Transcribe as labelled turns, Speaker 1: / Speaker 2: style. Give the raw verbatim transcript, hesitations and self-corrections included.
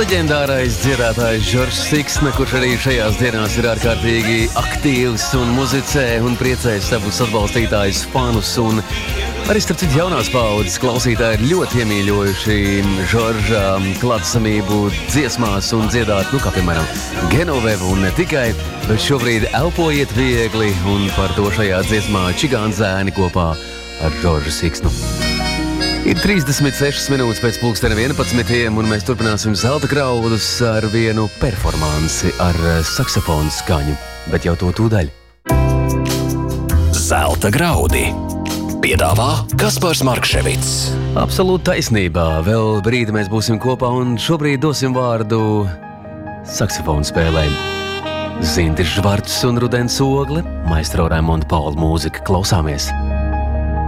Speaker 1: Leģendārais dziedātājs Žoržs Siksna, kurš arī šajās dienās ir ārkārtīgi aktīvs un muzicē un priecēs savus atbalstītājus, fanus, un arī starp citu jaunās paaudzes klausītāji ir ļoti iemīļojuši Žorža klātesamību dziesmās un dziedāt, nu kā piemēram Genovevu un ne tikai, bet šobrīd elpojiet viegli un par to šajā dziesmā Čigānu zēni kopā ar Žoržu Siksnu. Ir trīsdesmit sešas minūtes pēc pulksteni vienpadsmitiem, un mēs turpināsim zelta graudus ar vienu performansi ar saksofonu skaņu, bet jau to tūdaļ.
Speaker 2: Zelta graudi piedāvā Kaspars Markševics.
Speaker 1: Absolūti taisnībā. Vēl brīdi mēs būsim kopā, un šobrīd dosim vārdu saksofonu spēlēm. Zindis Žvarts un Rudens Ogle, maestro Raimonda Paula mūzika. Klausāmies!